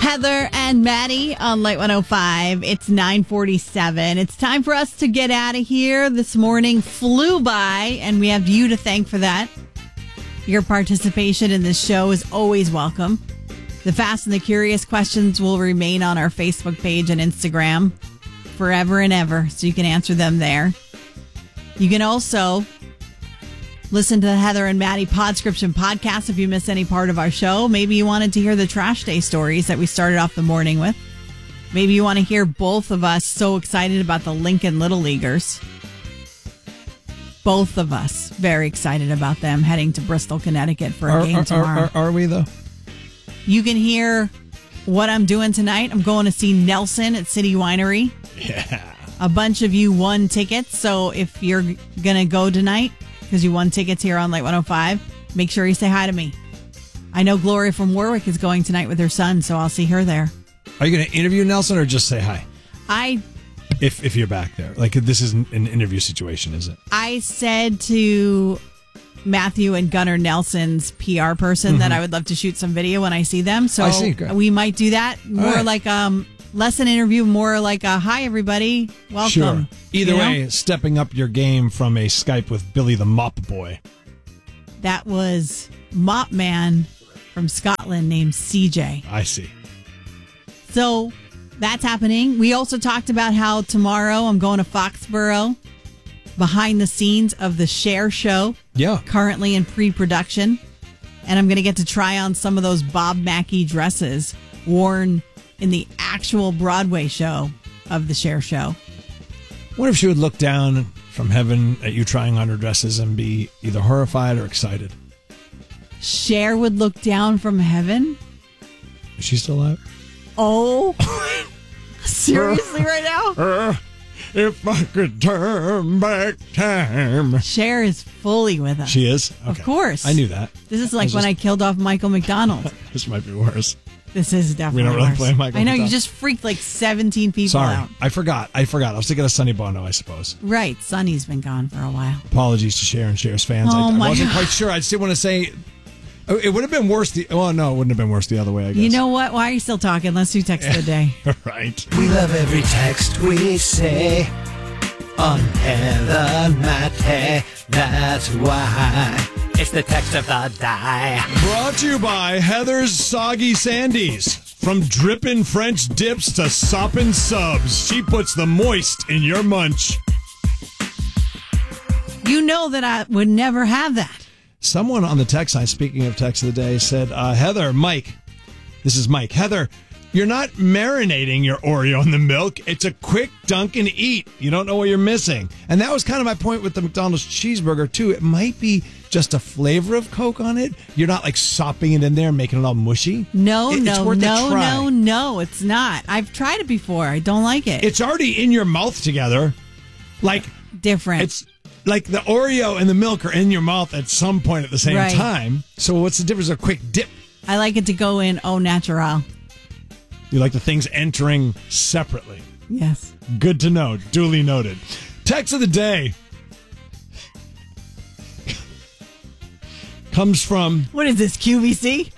Heather and Maddie on Light 105. It's 9:47. It's time for us to get out of here. This morning flew by, and we have you to thank for that. Your participation in this show is always welcome. The Fast and the Curious questions will remain on our Facebook page and Instagram forever and ever, so you can answer them there. You can also listen to the Heather and Maddie Podscription podcast if you miss any part of our show. Maybe you wanted to hear the trash day stories that we started off the morning with. Maybe you want to hear both of us so excited about the Lincoln Little Leaguers. Both of us very excited about them heading to Bristol, Connecticut for a game tomorrow. Are we, though? You can hear what I'm doing tonight. I'm going to see Nelson at City Winery. Yeah. A bunch of you won tickets, so if you're going to go tonight, because you won tickets here on Light 105, make sure you say hi to me. I know Gloria from Warwick is going tonight with her son, so I'll see her there. Are you going to interview Nelson or just say hi? If you're back there. Like, this isn't an interview situation, is it? I said to Matthew and Gunnar Nelson's PR person that I would love to shoot some video when I see them. So I see. Great. We might do that. More like less an interview, more like a hi, everybody. Welcome. Sure. Either way, stepping up your game from a Skype with Billy the Mop Boy. That was Mop Man from Scotland named CJ. I see. So that's happening. We also talked about how tomorrow I'm going to Foxborough, behind the scenes of the Cher show. Yeah. Currently in pre-production. And I'm going to get to try on some of those Bob Mackie dresses worn in the actual Broadway show of the Cher show. I wonder if she would look down from heaven at you trying on her dresses and be either horrified or excited. Cher would look down from heaven? Is she still alive? Oh. Seriously right now? If I could turn back time. Cher is fully with us. She is? Okay. Of course. I knew that. This is like when I killed off Michael McDonald. This might be worse. This is definitely We don't really worse. play Michael I know, McDonald. you just freaked like 17 people Sorry. out. I forgot. I was thinking of Sonny Bono, I suppose. Right. Sonny's been gone for a while. Apologies to Cher and Cher's fans. Oh, I my wasn't God. quite sure. I just didn't want to say... It would have been worse. No, it wouldn't have been worse the other way, I guess. You know what? Why are you still talking? Let's do text of the day. Right. We love every text we say on Heather Matte. That's why it's the text of the day. Brought to you by Heather's Soggy Sandies. From drippin' French dips to soppin' subs, she puts the moist in your munch. You know that I would never have that. Someone on the text line, speaking of text of the day, said, Heather, Mike, this is Mike. Heather, you're not marinating your Oreo in the milk. It's a quick dunk and eat. You don't know what you're missing. And that was kind of my point with the McDonald's cheeseburger, too. It might be just a flavor of Coke on it. You're not like sopping it in there and making it all mushy. No, it's worth a try. no, it's not. I've tried it before. I don't like it. It's already in your mouth together. Like, different. it's like the Oreo and the milk are in your mouth at some point at the same Right. time. So what's the difference? A quick dip. I like it to go in au natural. You like the things entering separately. Yes. Good to know. Duly noted. Text of the day comes from... What is this, QVC?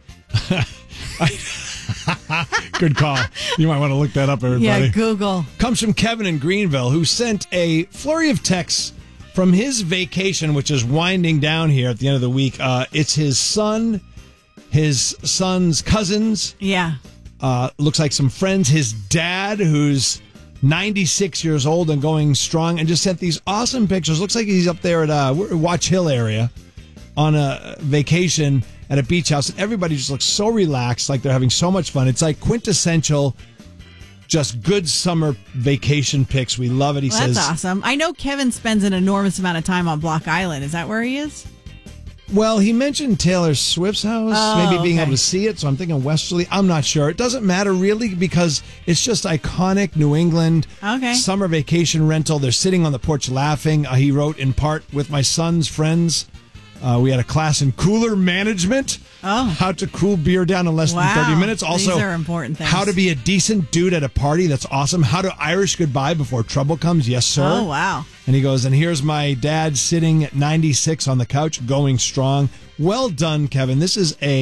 Good call. You might want to look that up, everybody. Yeah, Google. Comes from Kevin in Greenville, who sent a flurry of texts from his vacation, which is winding down here at the end of the week. It's his son, his son's cousins. Yeah. Looks like some friends. His dad, who's 96 years old and going strong, and just sent these awesome pictures. Looks like he's up there at Watch Hill area on a vacation at a beach house, and everybody just looks so relaxed, like they're having so much fun. It's like quintessential, just good summer vacation pics. We love it. He says, That's awesome. I know Kevin spends an enormous amount of time on Block Island. Is that where he is? well, he mentioned Taylor Swift's house, maybe being able to see it, so I'm thinking Westerly. I'm not sure. It doesn't matter really because it's just iconic New England summer vacation rental. They're sitting on the porch laughing. He wrote in part, with my son's friends. We had a class in cooler management. How to cool beer down in less than 30 minutes. Also, these are important things. How to be a decent dude at a party. That's awesome. How to Irish goodbye before trouble comes. Yes, sir. Oh, wow. And he goes, and here's my dad sitting at 96 on the couch, going strong. Well done, Kevin. This is a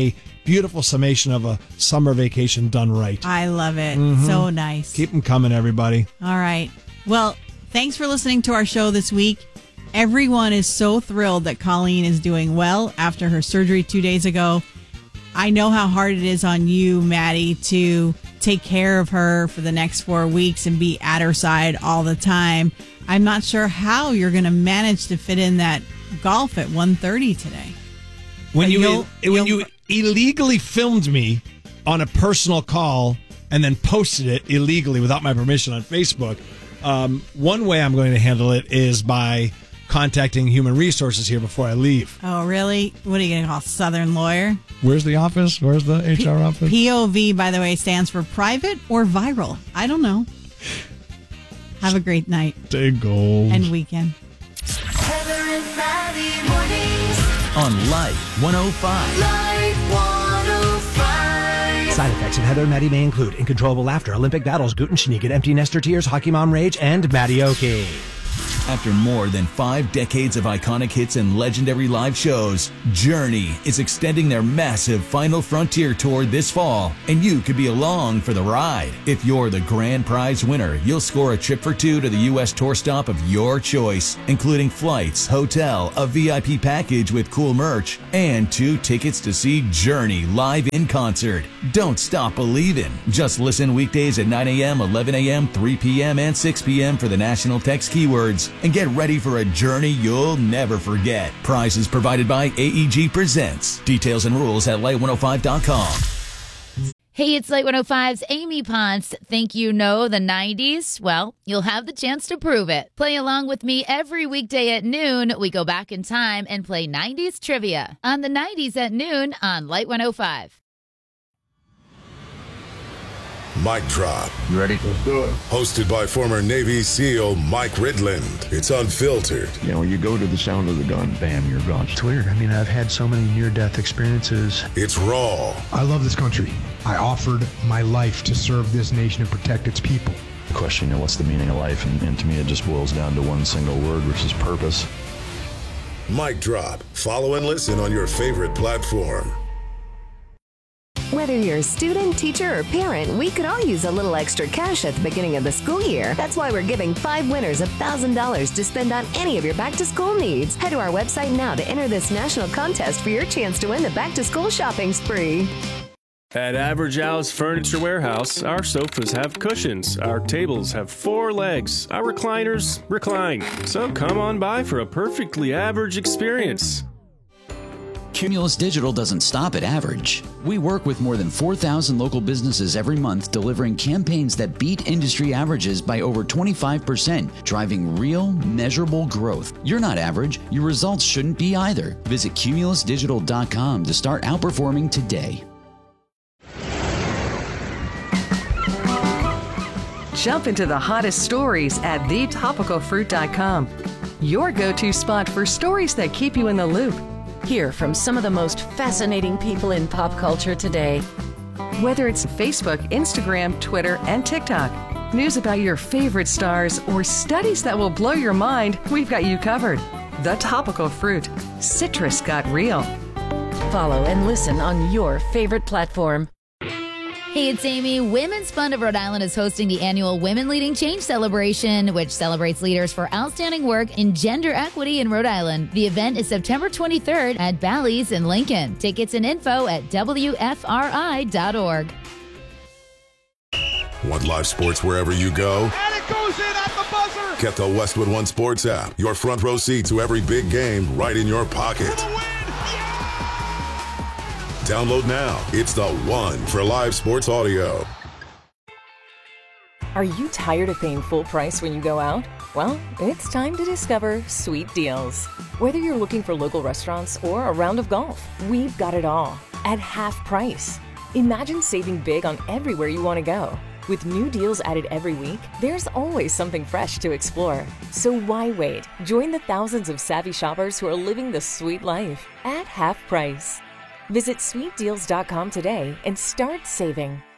beautiful summation of a summer vacation done right. I love it. So nice. Keep them coming, everybody. All right. Well, thanks for listening to our show this week. Everyone is so thrilled that Colleen is doing well after her surgery 2 days ago. I know how hard it is on you, Maddie, to take care of her for the next 4 weeks and be at her side all the time. I'm not sure how you're going to manage to fit in that golf at 1:30 today. When you illegally filmed me on a personal call and then posted it illegally without my permission on Facebook, one way I'm going to handle it is by contacting Human Resources here before I leave. Oh, really? What are you going to call Southern Lawyer? Where's the office? Where's the HR office? POV, by the way, stands for private or viral. I don't know. Have a great night. Stay gold. And weekend. Heather and Maddie mornings On Light 105. Light 105. Side effects of Heather and Maddie may include incontrollable laughter, Olympic battles, gluten sneaking, empty nester tears, hockey mom rage, and Maddie-oki. After more than 5 decades of iconic hits and legendary live shows, Journey is extending their massive Final Frontier tour this fall, and you could be along for the ride. If you're the grand prize winner, you'll score a trip for 2 to the U.S. tour stop of your choice, including flights, hotel, a VIP package with cool merch, and 2 tickets to see Journey live in concert. Don't stop believing. Just listen weekdays at 9 a.m., 11 a.m., 3 p.m., and 6 p.m. for the national text keywords. And get ready for a journey you'll never forget. Prizes provided by AEG Presents. Details and rules at light105.com. Hey, it's Light 105's Amy Ponce. Think you know the 90s? Well, you'll have the chance to prove it. Play along with me every weekday at noon. We go back in time and play 90s trivia on the 90s at noon on Light 105. Mic Drop. You ready? Let's do it. Hosted by former Navy SEAL Mike Ridland. It's unfiltered. You know, you go to the sound of the gun, bam, you're gone. It's weird. I mean, I've had so many near-death experiences. It's raw. I love this country. I offered my life to serve this nation and protect its people. The question, you know, what's the meaning of life? And to me, it just boils down to one single word, which is purpose. Mic Drop. Follow and listen on your favorite platform. Whether you're a student, teacher, or parent, we could all use a little extra cash at the beginning of the school year. That's why we're giving 5 winners $1,000 to spend on any of your back-to-school needs. Head to our website now to enter this national contest for your chance to win the back-to-school shopping spree. At Average Al's Furniture Warehouse, our sofas have cushions, our tables have 4 legs, our recliners recline. So come on by for a perfectly average experience. Cumulus Digital doesn't stop at average. We work with more than 4,000 local businesses every month, delivering campaigns that beat industry averages by over 25%, driving real, measurable growth. You're not average. Your results shouldn't be either. Visit cumulusdigital.com to start outperforming today. Jump into the hottest stories at thetopicalfruit.com. Your go-to spot for stories that keep you in the loop. Hear from some of the most fascinating people in pop culture today. Whether it's Facebook, Instagram, Twitter, and TikTok, news about your favorite stars, or studies that will blow your mind, we've got you covered. The Topical Fruit. Citrus got real. Follow and listen on your favorite platform. Hey, it's Amy. Women's Fund of Rhode Island is hosting the annual Women Leading Change Celebration, which celebrates leaders for outstanding work in gender equity in Rhode Island. The event is September 23rd at Bally's in Lincoln. Tickets and info at WFRI.org. Want live sports wherever you go? And it goes in at the buzzer! Get the Westwood One Sports app. Your front row seat to every big game right in your pocket. Download now. It's the one for live sports audio. Are you tired of paying full price when you go out? Well, it's time to discover Sweet Deals. Whether you're looking for local restaurants or a round of golf, we've got it all at half price. Imagine saving big on everywhere you want to go. With new deals added every week, there's always something fresh to explore. So why wait? Join the thousands of savvy shoppers who are living the sweet life at half price. Visit sweetdeals.com today and start saving.